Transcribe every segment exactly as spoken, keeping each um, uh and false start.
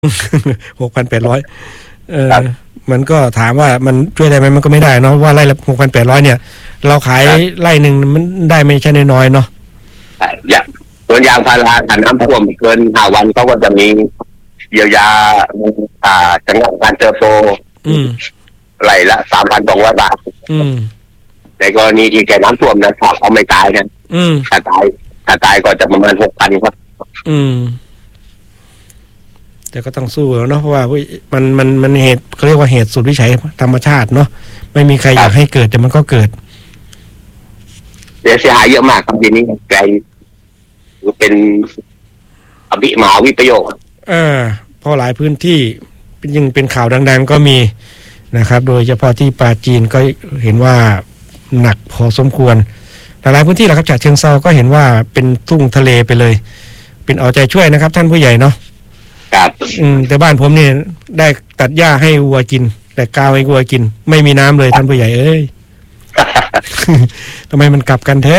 หกพันแปดร้อยเออมันก็ถามว่ามันช่วยได้ไหมมันก็ไม่ได้เนาะว่าไร่ละหกพันแปดร้อยเนี่ยเราขายไร่หนึ่งมันได้ไม่ใช่น้อยๆเนาะอย่างตัวยางพาราถ้าน้ำท่วมเกินห้าวันเขาก็จะมีเยียวยาอ่าจังหวะการเติบโตไร่ละสามพันสองร้อยบาทในกรณีที่แกน้ำท่วมนะเขาไม่ตายนะถ้าตายถ้าตายก็จะประมาณหกพันครับอืมแต่ก็ต้องสู้แล้วเนาะเพราะว่ามันมันมันเหตุเขาเรียกว่าเหตุสุดวิสัยธรรมชาติเนาะไม่มีใครอยากให้เกิดแต่มันก็เกิดเสียหายเยอะมากครับทีนี้ไกลเป็นอภิมหาวิปโยคอ่าพอหลายพื้นที่ยิ่งเป็นข่าวดังๆก็มีนะครับโดยเฉพาะที่ปราจีนก็เห็นว่าหนักพอสมควรหลายพื้นที่แหละครับจากเชิงเซาก็เห็นว่าเป็นทุ่งทะเลไปเลยเป็นเอาใจช่วยนะครับท่านผู้ใหญ่เนาะครับอืมแต่บ้านผมนี่ได้ตัดหญ้าให้วัวกินแต่กาวให้วัวกินไม่มีน้ำเลยท่านผู้ใหญ่เอ้ย ทำไมมันกลับกันแท้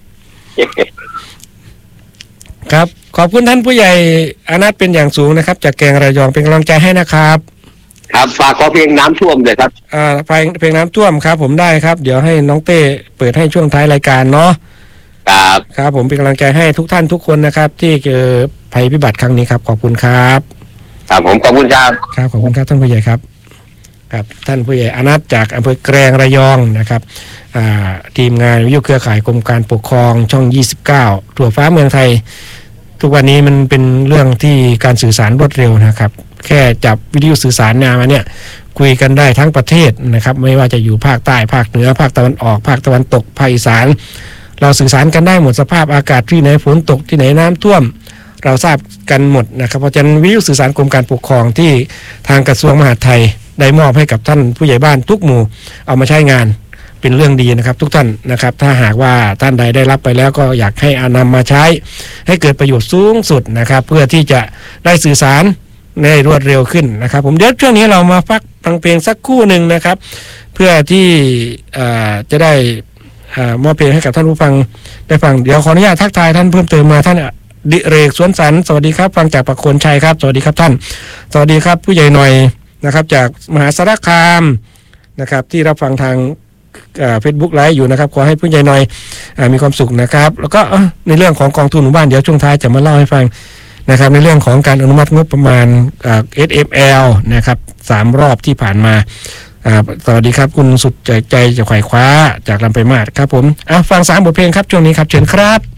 ครับขอบคุณท่านผู้ใหญ่อนัทเป็นอย่างสูงนะครับจากแกงระยองเป็นกำลังใจให้นะครับครับฝากขอเพลงน้ำท่วมเลยครับอ่าเพลงเพลงน้ำท่วมครับผมได้ครับเดี๋ยวให้น้องเต้เปิดให้ช่วงท้ายรายการเนาะครับครับผมเป็นกำลังใจให้ทุกท่านทุกคนนะครับที่เจอภัยพิบัติครั้งนี้ครับขอบคุณครับครับผมขอบคุณครับครับขอบคุณครับท่านผู้ใหญ่ครับครับท่านผู้ใหญ่อนัทจากอำเภอแกลงระยองนะครับทีมงานวิทยุเครือข่ายกรมการปกครองช่องยี่สิบเก้าทั่วฟ้าเมืองไทยทุกวันนี้มันเป็นเรื่องที่การสื่อสารรวดเร็วนะครับแค่จับวิทยุสื่อสารมาเนี่ยคุยกันได้ทั้งประเทศนะครับไม่ว่าจะอยู่ภาคใต้ภาคเหนือภาคตะวันออกภาคตะวันตกภาคอีสานเราสื่อสารกันได้หมดสภาพอากาศที่ไหนฝนตกที่ไหนน้ำท่วมเราทราบกันหมดนะครับเพราะฉะนั้นวิทยุสื่อสารกรมการปกครองที่ทางกระทรวงมหาดไทยได้มอบให้กับท่านผู้ใหญ่บ้านทุกหมู่เอามาใช้งานเป็นเรื่องดีนะครับทุกท่านนะครับถ้าหากว่าท่านใดได้รับไปแล้วก็อยากให้นำมาใช้ให้เกิดประโยชน์สูงสุดนะครับเพื่อที่จะได้สื่อสารได้รวดเร็วขึ้นนะครับผมเดี๋ยวช่วงนี้เรามาฟังฟังเพลงสักคู่หนึ่งนะครับเพื่อที่จะได้มอบเพลงให้กับท่านผู้ฟังได้ฟังเดี๋ยวขออนุญาตทักทายท่านเพิ่มเติมมาท่านดิเรกสวนสันสวัสดีครับฟังจากประโคนชัยครับสวัสดีครับท่านสวัสดีครับผู้ใหญ่หน่อยนะครับจากมหาสารคามนะครับที่รับฟังทางเฟซบุ๊กไลฟ์อยู่นะครับขอให้ผู้ใหญ่หน่อยมีความสุขนะครับแล้วก็ในเรื่องของกองทุนหมู่บ้านเดี๋ยวช่วงท้ายจะมาเล่าให้ฟังนะครับในเรื่องของการอนุมัติงบประมาณ เอส เอ็ม แอล นะครับสามรอบที่ผ่านมาสวัสดีครับคุณสุดใจใจจะไขว่คว้าจากลำไปมาศครับผมฟังสามบทเพลงครับช่วงนี้ครับเชิญครับ